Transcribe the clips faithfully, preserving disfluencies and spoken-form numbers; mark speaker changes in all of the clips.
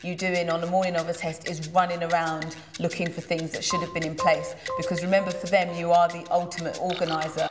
Speaker 1: you doing on the morning of a test is running around looking for things that should have been in place, because remember, for them you are the ultimate organiser.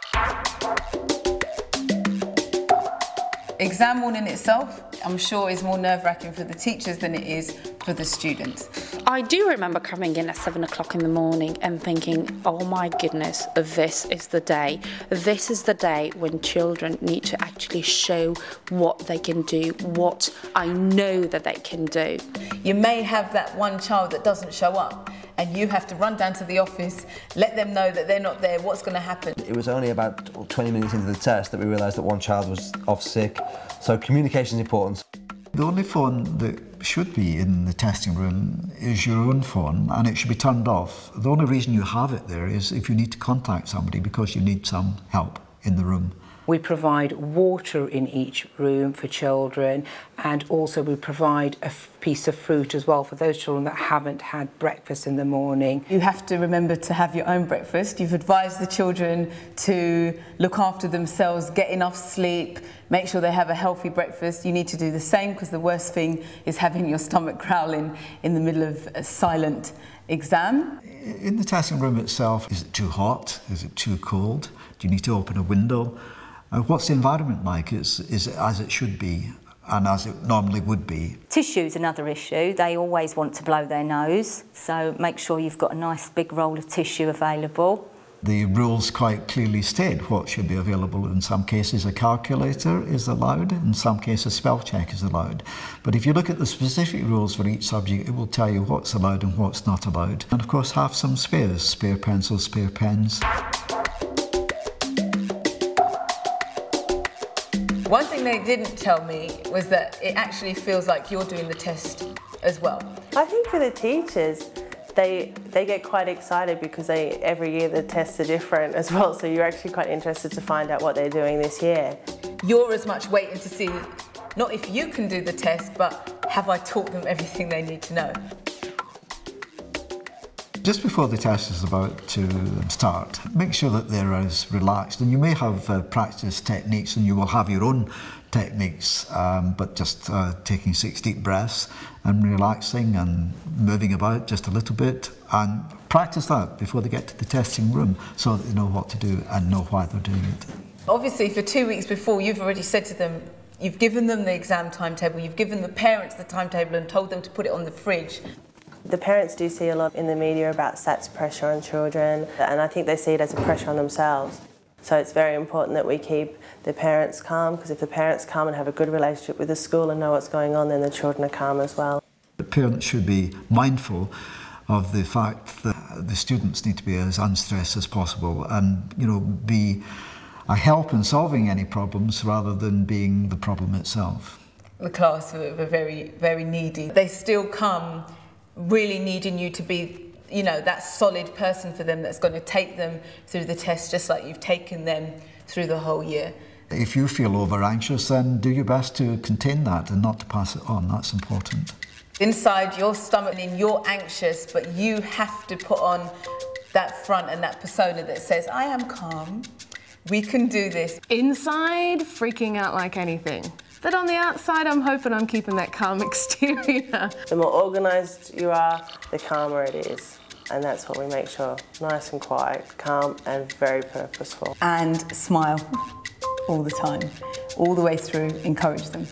Speaker 1: Exam morning itself, I'm sure, is more nerve-wracking for the teachers than it is for the students.
Speaker 2: I do remember coming in at seven o'clock in the morning and thinking, oh my goodness, this is the day. This is the day when children need to actually show what they can do, what I know that they can do.
Speaker 1: You may have that one child that doesn't show up, and you have to run down to the office, let them know that they're not there, what's going to happen.
Speaker 3: It was only about twenty minutes into the test that we realised that one child was off sick, so communication is important.
Speaker 4: The only phone that should be in the testing room is your own phone, and it should be turned off. The only reason you have it there is if you need to contact somebody because you need some help in the room.
Speaker 5: We provide water in each room for children, and also we provide a piece of fruit as well for those children that haven't had breakfast in the morning.
Speaker 1: You have to remember to have your own breakfast. You've advised the children to look after themselves, get enough sleep, make sure they have a healthy breakfast. You need to do the same, because the worst thing is having your stomach growling in the middle of a silent exam.
Speaker 4: In the testing room itself, is it too hot? Is it too cold? Do you need to open a window? Uh, what's the environment like? Is, is it as it should be and as it normally would be?
Speaker 6: Tissue's another issue. They always want to blow their nose, so make sure you've got a nice big roll of tissue available.
Speaker 4: The rules quite clearly state what should be available. In some cases a calculator is allowed, in some cases spell check is allowed. But if you look at the specific rules for each subject, it will tell you what's allowed and what's not allowed. And of course have some spares, spare pencils, spare pens.
Speaker 1: One thing they didn't tell me was that it actually feels like you're doing the test as well.
Speaker 7: I think for the teachers, they they get quite excited because they every year the tests are different as well, so you're actually quite interested to find out what they're doing this year.
Speaker 1: You're as much waiting to see not if you can do the test, but have I taught them everything they need to know?
Speaker 4: Just before the test is about to start, make sure that they're as relaxed, and you may have uh, practice techniques and you will have your own techniques, um, but just uh, taking six deep breaths and relaxing and moving about just a little bit, and practice that before they get to the testing room so that they know what to do and know why they're doing it.
Speaker 1: Obviously for two weeks before you've already said to them, you've given them the exam timetable, you've given the parents the timetable and told them to put it on the fridge.
Speaker 7: The parents do see a lot in the media about SATS pressure on children, and I think they see it as a pressure on themselves. So it's very important that we keep the parents calm, because if the parents calm and have a good relationship with the school and know what's going on, then the children are calm as well.
Speaker 4: The parents should be mindful of the fact that the students need to be as unstressed as possible and, you know, be a help in solving any problems rather than being the problem itself.
Speaker 1: The class were very, very needy. They still come really needing you to be, you know, that solid person for them that's going to take them through the test just like you've taken them through the whole year.
Speaker 4: If you feel over anxious, then do your best to contain that and not to pass it on. That's important.
Speaker 1: Inside your stomach, and you're anxious, but you have to put on that front and that persona that says, I am calm, we can do this.
Speaker 8: Inside, freaking out like anything. But on the outside, I'm hoping I'm keeping that calm exterior.
Speaker 7: The more organised you are, the calmer it is. And that's what we make sure. Nice and quiet, calm and very purposeful.
Speaker 1: And smile all the time, all the way through, encourage them.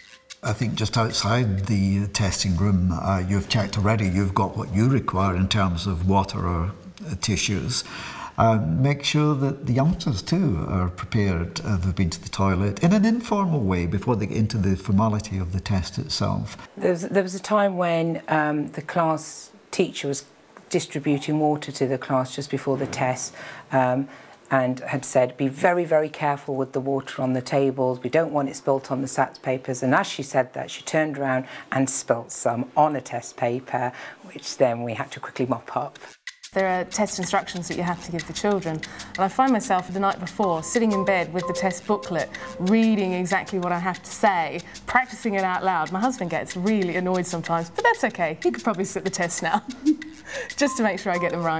Speaker 4: I think just outside the testing room, uh, you've checked already, you've got what you require in terms of water or uh, tissues. Uh, make sure that the youngsters too are prepared, uh, they've been to the toilet in an informal way before they get into the formality of the test itself.
Speaker 5: There was, there was a time when um, the class teacher was distributing water to the class just before the test, um, and had said, be very, very careful with the water on the tables, we don't want it spilt on the SATS papers. And as she said that, she turned around and spilt some on a test paper, which then we had to quickly mop up.
Speaker 8: There are test instructions that you have to give the children, and I find myself the night before sitting in bed with the test booklet, reading exactly what I have to say, practicing it out loud. My husband gets really annoyed sometimes, but that's okay, he could probably sit the test now, just to make sure I get them right.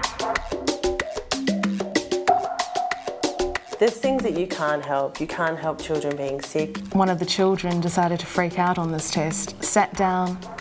Speaker 7: There's things that you can't help. You can't help children being sick.
Speaker 8: One of the children decided to freak out on this test, sat down,